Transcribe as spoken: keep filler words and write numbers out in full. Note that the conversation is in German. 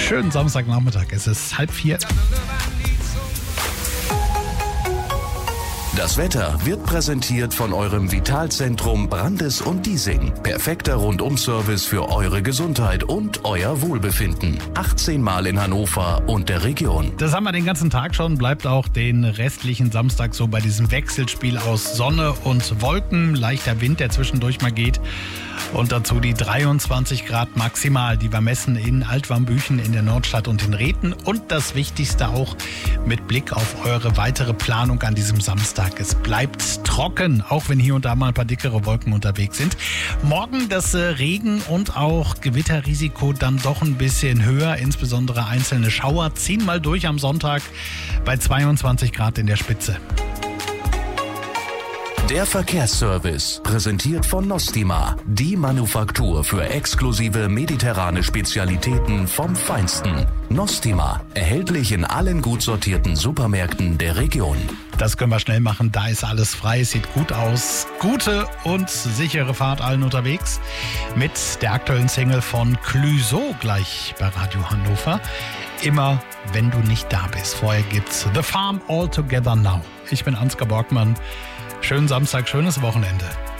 Schönen Samstagnachmittag. Es ist halb vier. Das Wetter wird präsentiert von eurem Vitalzentrum Brandes und Diesing. Perfekter Rundum-Service für eure Gesundheit und euer Wohlbefinden. achtzehn Mal in Hannover und der Region. Das haben wir den ganzen Tag schon. Bleibt auch den restlichen Samstag so bei diesem Wechselspiel aus Sonne und Wolken. Leichter Wind, der zwischendurch mal geht. Und dazu die dreiundzwanzig Grad maximal, die wir messen in Altwarmbüchen, in der Nordstadt und in Rhethen. Und das Wichtigste auch mit Blick auf eure weitere Planung an diesem Samstag. Es bleibt trocken, auch wenn hier und da mal ein paar dickere Wolken unterwegs sind. Morgen das äh, Regen- und auch Gewitterrisiko dann doch ein bisschen höher. Insbesondere einzelne Schauer ziehen mal durch am Sonntag bei zweiundzwanzig Grad in der Spitze. Der Verkehrsservice, präsentiert von Nostima, die Manufaktur für exklusive mediterrane Spezialitäten vom Feinsten. Nostima, erhältlich in allen gut sortierten Supermärkten der Region. Das können wir schnell machen, da ist alles frei, sieht gut aus. Gute und sichere Fahrt allen unterwegs mit der aktuellen Single von Clouseau gleich bei Radio Hannover. Immer, wenn du nicht da bist. Vorher gibt's The Farm All Together Now. Ich bin Ansgar Borgmann. Schönen Samstag, schönes Wochenende.